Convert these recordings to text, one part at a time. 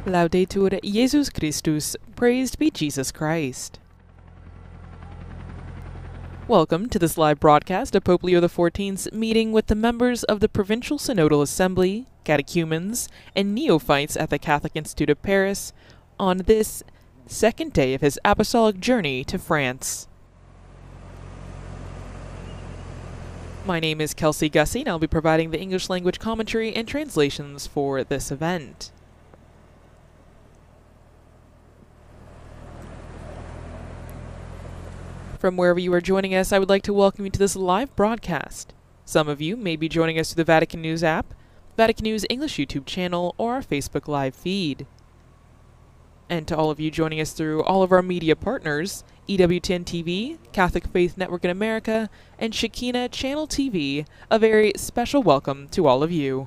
Laudetur Jesus Christus, praised be Jesus Christ. Welcome to this live broadcast of Pope Leo XIV's meeting with the members of the Provincial Synodal Assembly, catechumens, and neophytes at the Catholic Institute of Paris on this second day of his apostolic journey to France. My name is Kelsey Gussie, and I'll be providing the English language commentary and translations for this event. From wherever you are joining us, I would like to welcome you to this live broadcast. Some of you may be joining us through the Vatican News app, Vatican News English YouTube channel, or our Facebook Live feed. And to all of you joining us through all of our media partners, EWTN TV, Catholic Faith Network in America, and Shekinah Channel TV, a very special welcome to all of you.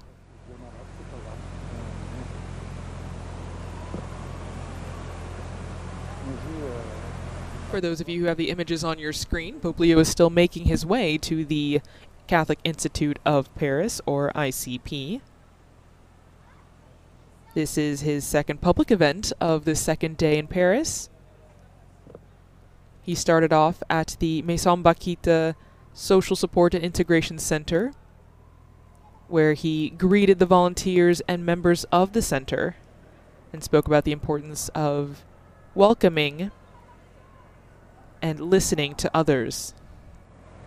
For those of you who have the images on your screen, Pope Leo is still making his way to the Catholic Institute of Paris, or ICP. This is his second public event of the second day in Paris. He started off at the Maison Bakita Social Support and Integration Center, where he greeted the volunteers and members of the center and spoke about the importance of welcoming and listening to others.